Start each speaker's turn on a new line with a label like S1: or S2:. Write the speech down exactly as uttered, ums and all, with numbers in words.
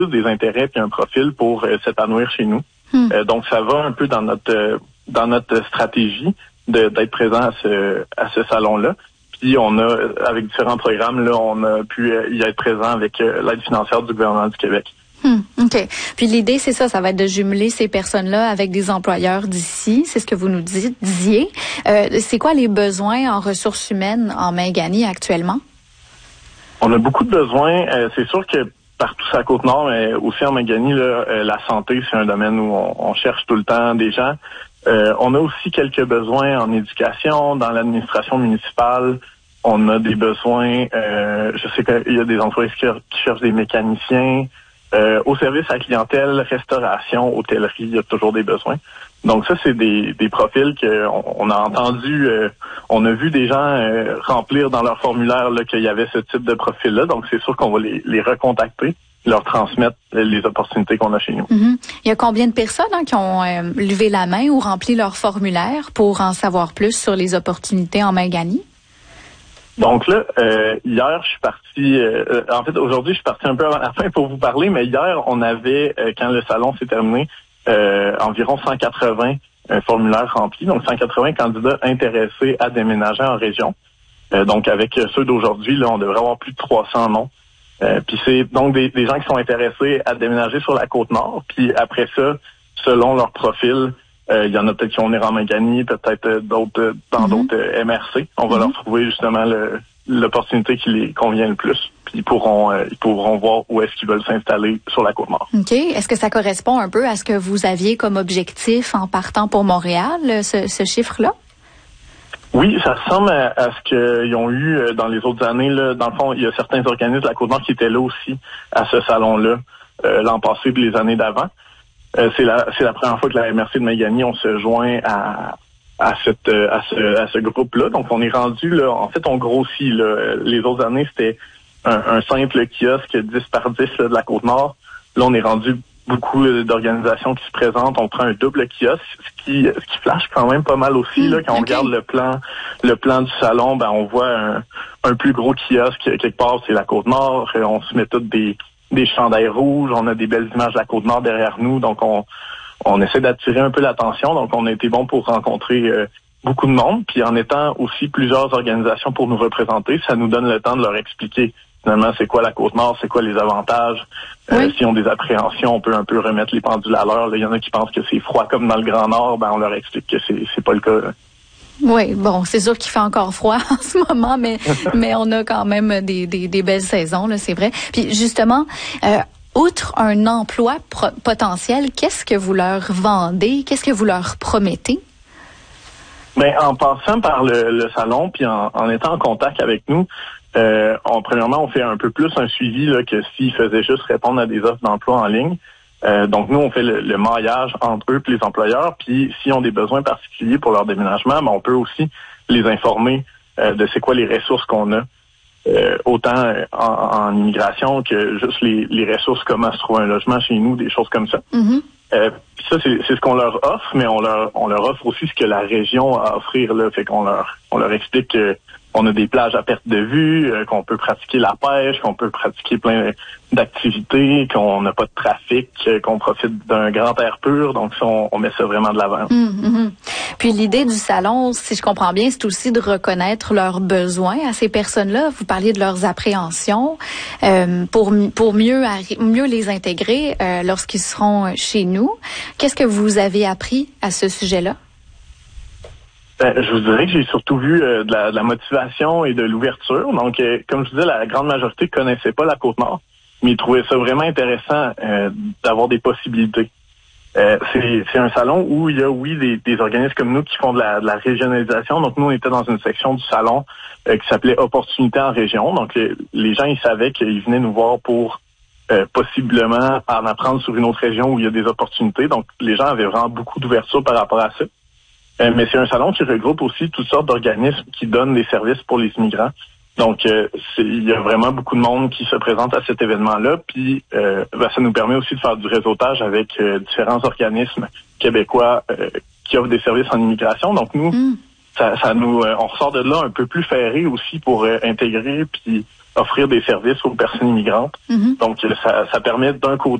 S1: tous des intérêts puis un profil pour euh, s'épanouir chez nous. Mm. Euh, donc, ça va un peu dans notre euh, dans notre stratégie de, d'être présent à ce à ce salon-là. Puis on a, avec différents programmes, là, on a pu euh, y être présent avec euh, l'aide financière du gouvernement du Québec.
S2: Hmm, OK. Puis l'idée, c'est ça, ça va être de jumeler ces personnes-là avec des employeurs d'ici. C'est ce que vous nous dites, disiez. Euh, c'est quoi les besoins en ressources humaines en Mingani actuellement?
S1: On a beaucoup de besoins. Euh, c'est sûr que partout sur la Côte-Nord, mais aussi en Mingani, là, euh, la santé, c'est un domaine où on, on cherche tout le temps des gens. Euh, on a aussi quelques besoins en éducation, dans l'administration municipale. On a des besoins, euh, je sais qu'il y a des employés qui, qui cherchent des mécaniciens. Euh, au service à la clientèle, restauration, hôtellerie, il y a toujours des besoins. Donc ça, c'est des, des profils qu'on on a entendu, euh, on a vu des gens euh, remplir dans leur formulaire là, qu'il y avait ce type de profil-là. Donc c'est sûr qu'on va les, les recontacter, leur transmettre les opportunités qu'on a chez nous.
S2: Mm-hmm. Il y a combien de personnes hein, qui ont euh, levé la main ou rempli leur formulaire pour en savoir plus sur les opportunités en Mingani?
S1: Donc là, euh, hier, je suis parti, euh, en fait, aujourd'hui, je suis parti un peu avant la fin pour vous parler, mais hier, on avait, euh, quand le salon s'est terminé, euh, environ cent quatre-vingts euh, formulaires remplis, donc cent quatre-vingts candidats intéressés à déménager en région. Euh, donc, avec ceux d'aujourd'hui, là, on devrait avoir plus de trois cents noms. Euh, puis c'est donc des, des gens qui sont intéressés à déménager sur la Côte-Nord, puis après ça, selon leur profil, il euh, y en a peut-être qui vont venir en Mingani, peut-être euh, d'autres euh, dans mm-hmm. d'autres euh, M R C. On va mm-hmm. leur trouver justement le, l'opportunité qui les convient le plus. Puis ils pourront euh, ils pourront voir où est-ce qu'ils veulent s'installer sur la Côte-Nord.
S2: OK. Est-ce que ça correspond un peu à ce que vous aviez comme objectif en partant pour Montréal, ce, ce chiffre-là?
S1: Oui, ça ressemble à, à ce qu'ils ont eu dans les autres années. Là. Dans le fond, il y a certains organismes de la Côte-Nord qui étaient là aussi à ce salon-là euh, l'an passé et les années d'avant. Euh, c'est la c'est la première fois que la M R C de Mingani, on se joint à à cette à ce à ce groupe-là. Donc on est rendu là, en fait on grossit là. Les autres années c'était un, un simple kiosque dix par dix là, de la Côte-Nord. Là on est rendu beaucoup d'organisations qui se présentent. On prend un double kiosque, ce qui ce qui flash quand même pas mal aussi là. Quand on okay. regarde le plan le plan du salon, ben on voit un un plus gros kiosque quelque part, c'est la Côte-Nord. On se met toutes des des chandails rouges, on a des belles images de la Côte-Nord derrière nous, donc on on essaie d'attirer un peu l'attention, donc on a été bon pour rencontrer euh, beaucoup de monde, puis en étant aussi plusieurs organisations pour nous représenter, ça nous donne le temps de leur expliquer finalement c'est quoi la Côte-Nord, c'est quoi les avantages, euh, oui. Si on a des appréhensions, on peut un peu remettre les pendules à l'heure. Il y en a qui pensent que c'est froid comme dans le Grand Nord, ben on leur explique que c'est c'est pas le cas. Là.
S2: Oui, bon, c'est sûr qu'il fait encore froid en ce moment, mais mais on a quand même des des, des belles saisons, là, c'est vrai. Puis justement, euh, outre un emploi pro- potentiel, qu'est-ce que vous leur vendez, qu'est-ce que vous leur promettez?
S1: Ben en passant par le, le salon, puis en, en étant en contact avec nous, euh, on, premièrement, on fait un peu plus un suivi là que s'ils faisaient juste répondre à des offres d'emploi en ligne. Euh, donc, nous, on fait le, le maillage entre eux et les employeurs. Puis, s'ils ont des besoins particuliers pour leur déménagement, ben, on peut aussi les informer euh, de c'est quoi les ressources qu'on a, euh, autant en, en immigration que juste les, les ressources, comment se trouver un logement chez nous, des choses comme ça. Mm-hmm. Euh, puis ça, c'est, c'est ce qu'on leur offre, mais on leur on leur offre aussi ce que la région a à offrir. Là. Fait qu'on leur on leur explique que on a des plages à perte de vue, euh, qu'on peut pratiquer la pêche, qu'on peut pratiquer plein d'activités, qu'on n'a pas de trafic, euh, qu'on profite d'un grand air pur. Donc ça, on, on met ça vraiment de l'avant.
S2: Mmh, mmh. Puis l'idée du salon, si je comprends bien, c'est aussi de reconnaître leurs besoins à ces personnes-là. Vous parliez de leurs appréhensions euh, pour pour mieux mieux les intégrer euh, lorsqu'ils seront chez nous. Qu'est-ce que vous avez appris à ce sujet-là?
S1: Ben, je vous dirais que j'ai surtout vu euh, de, la, de la motivation et de l'ouverture. Donc, euh, comme je disais, la grande majorité ne connaissait pas la Côte-Nord, mais ils trouvaient ça vraiment intéressant euh, d'avoir des possibilités. Euh, c'est, c'est un salon où il y a, oui, des, des organismes comme nous qui font de la, de la régionalisation. Donc, nous, on était dans une section du salon euh, qui s'appelait Opportunités en région. Donc, les, les gens, ils savaient qu'ils venaient nous voir pour euh, possiblement en apprendre sur une autre région où il y a des opportunités. Donc, les gens avaient vraiment beaucoup d'ouverture par rapport à ça. Euh, mais c'est un salon qui regroupe aussi toutes sortes d'organismes qui donnent des services pour les immigrants. Donc, euh, c'est, il y a vraiment beaucoup de monde qui se présente à cet événement-là. Puis, euh, ben, ça nous permet aussi de faire du réseautage avec euh, différents organismes québécois euh, qui offrent des services en immigration. Donc, nous, mm. ça, ça nous, euh, on ressort de là un peu plus ferré aussi pour euh, intégrer puis offrir des services aux personnes immigrantes.
S2: Mm-hmm.
S1: Donc, ça, ça permet d'un côté